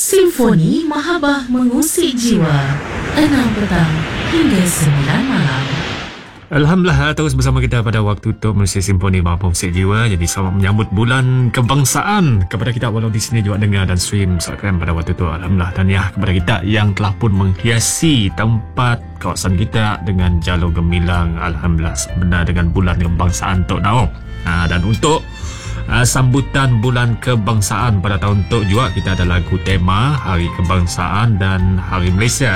Simfoni Mahabbah Mengusik Jiwa 6 petang hingga 9 malam. Alhamdulillah, terus bersama kita pada waktu untuk Malaysia Simfoni Mahabbah Mengusik Jiwa. Jadi selamat menyambut bulan kebangsaan kepada kita walau di sini juga dengar dan stream Instagram pada waktu itu. Alhamdulillah, tahniah kepada kita yang telah pun menghiasi tempat kawasan kita dengan jalur gemilang. Alhamdulillah, benar dengan bulan kebangsaan Tok Nao. Dan untuk sambutan bulan kebangsaan pada tahun tu juga kita ada lagu tema Hari Kebangsaan dan Hari Malaysia,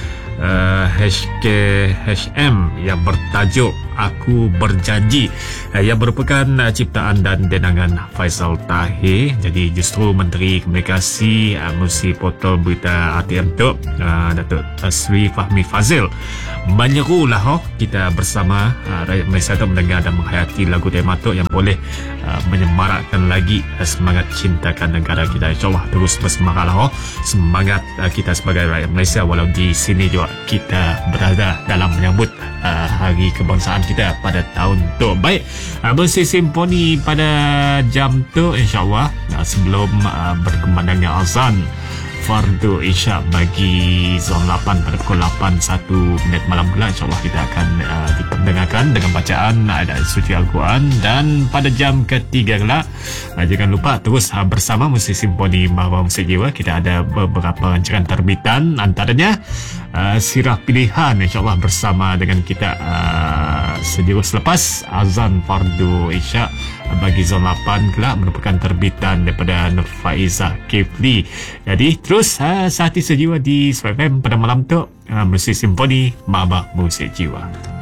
HKHM yang bertajuk Aku Berjanji, yang merupakan ciptaan dan dendangan Faisal Tahir. Jadi justru Menteri Komunikasi Menerusi Portal Berita RTM tu, Datuk Sri Fahmi Fazil, menyerulah kita bersama rakyat Malaysia tu mendengar dan menghayati lagu tema tu yang boleh menyemarakkan lagi semangat cintakan negara kita. InsyaAllah terus bersemangatlah semangat kita sebagai rakyat Malaysia walau di sini juga kita berada dalam menyambut Hari Kebangsaan kita pada tahun tu. Baik, bersih Simfoni pada jam tu insyaAllah sebelum berkumandangnya azan Fardu Isyak bagi zon 8 pada pukul 8.01 malam pula, insyaAllah kita akan diperdengarkan dengan bacaan ayat suci Al-Quran. Dan pada jam ketiga kelak, jangan lupa terus bersama Musik Simfoni Mahabbah Mengusik Jiwa. Kita ada beberapa rancangan terbitan, antaranya Sirah Pilihan insyaAllah bersama dengan kita sejurus selepas azan Fardu Isyak bagi zon 8 kelak, merupakan terbitan daripada Nur Faizah Kifli. Jadi terus sehati sejiwa di SPFM pada malam tu, Musik Simfoni Mahabbah Mengusik Jiwa.